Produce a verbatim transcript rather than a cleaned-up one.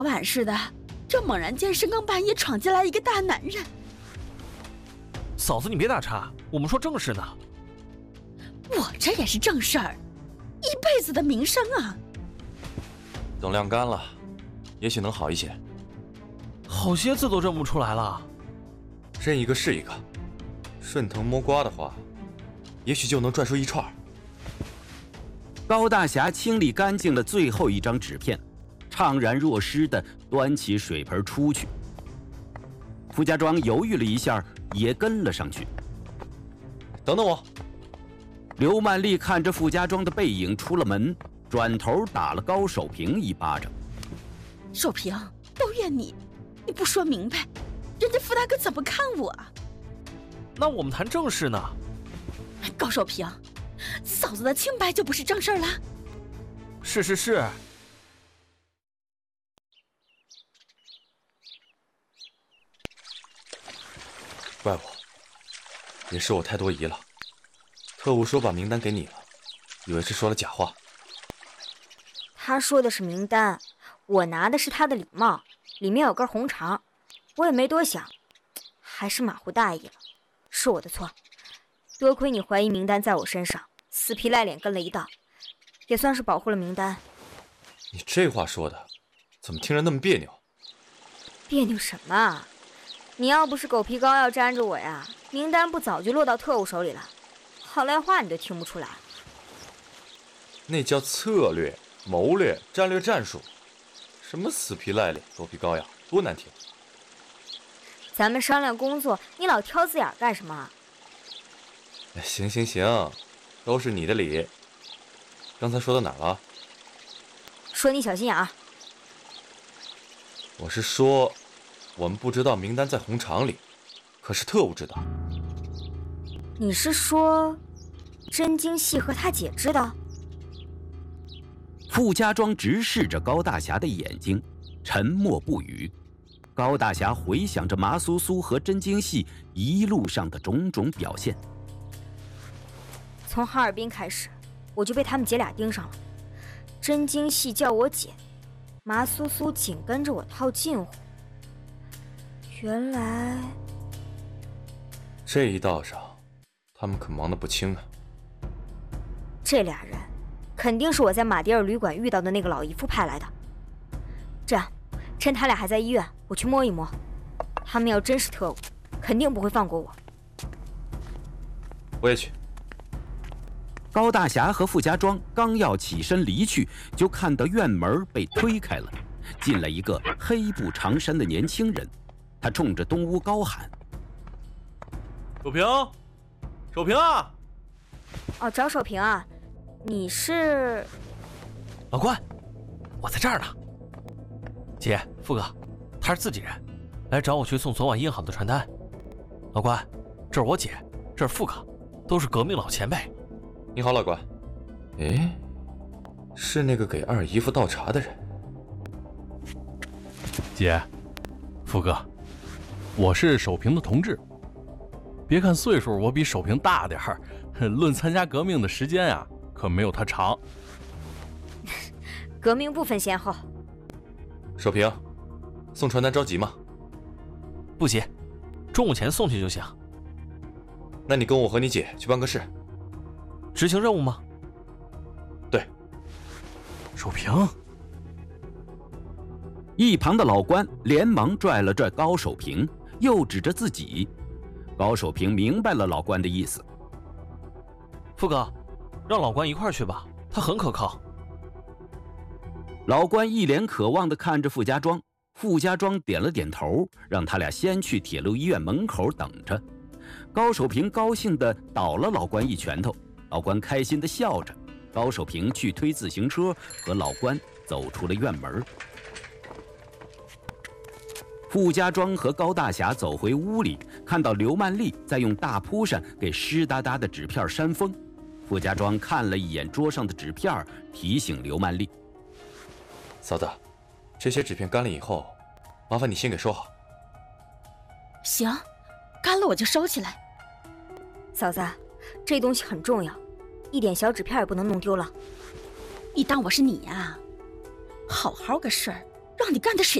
晚似的，这猛然间深更半夜闯进来一个大男人。 嫂子，你别打岔，我们说正事呢。 我这也是正事儿，一辈子的名声啊。 等晾干了，也许能好一些。 好些字都认不出来了。 认一个是一个，顺藤摸瓜的话，也许就能转出一串。 高大侠清理干净了最后一张纸片，怅然若失地端起水盆出去。傅家庄犹豫了一下，也跟了上去。 等等我。 刘曼丽看着傅家庄的背影出了门，转头打了高守平一巴掌。 守平，都怨你，你不说明白，人家傅大哥怎么看我啊？ 那我们谈正事呢。 高守平，嫂子的清白就不是正事了。 是是是。 怪我，也是我太多疑了。特务说把名单给你了，以为是说了假话。 他说的是名单，我拿的是他的礼帽，里面有根红肠，我也没多想，还是马虎大意了，是我的错。多亏你怀疑名单在我身上，死皮赖脸跟了一道，也算是保护了名单。 你这话说的，怎么听着那么别扭？ 别扭什么啊？你要不是狗皮膏药粘着我呀，名单不早就落到特务手里了。好赖话你都听不出来。 那叫策略、谋略、战略、战术，什么死皮赖脸、狗皮膏药，多难听。 咱们商量工作，你老挑字眼干什么？ 行行行，都是你的理。刚才说到哪儿了？ 说你小心眼儿。 我是说，我们不知道名单在红肠里，可是特务知道。 你是说，真经系和他姐知道？ 傅家庄直视着高大侠的眼睛，沉默不语。高大侠回想着麻苏苏和真经系一路上的种种表现。 从哈尔滨开始，我就被他们姐俩盯上了。真经系叫我姐，麻苏苏紧跟着我套近乎。原来这一道上，他们可忙得不轻啊。 这俩人肯定是我在马迭尔旅馆遇到的那个老姨夫派来的。这样，趁他俩还在医院，我去摸一摸。他们要真是特务，肯定不会放过我。 我也去。 高大侠和傅家庄刚要起身离去，就看到院门被推开了，进来一个黑布长衫的年轻人。他冲着东屋高喊： 守平，守平啊！ 哦，找守平啊？你是？ 老关，我在这儿呢。姐，傅哥，他是自己人，来找我去送昨晚印好的传单。老关，这是我姐，这是傅哥，都是革命老前辈。 你好，老关。哎，是那个给二姨夫倒茶的人。 姐，傅哥，我是守平的同志。别看岁数我比守平大点儿，论参加革命的时间啊，可没有他长。 革命不分先后。 守平，送传单着急吗？ 不急，中午前送去就行。 那你跟我和你姐去办公室。 执行任务吗？ 对。 守平。 一旁的老关连忙拽了拽高守平，又指着自己。高守平明白了老关的意思。 傅哥，让老关一块儿去吧，他很可靠。 老关一脸渴望地看着傅家庄，傅家庄点了点头，让他俩先去铁路医院门口等着。高守平高兴地倒了老关一拳头，老关开心地笑着。高守平去推自行车，和老关走出了院门。傅家庄和高大侠走回屋里，看到刘曼丽在用大蒲扇给湿哒哒的纸片扇风。傅家庄看了一眼桌上的纸片，提醒刘曼丽： 嫂子，这些纸片干了以后，麻烦你先给收好。 行，干了我就收起来。 嫂子，这东西很重要，一点小纸片也不能弄丢了。 你当我是你呀？好好个事儿， 让你干的水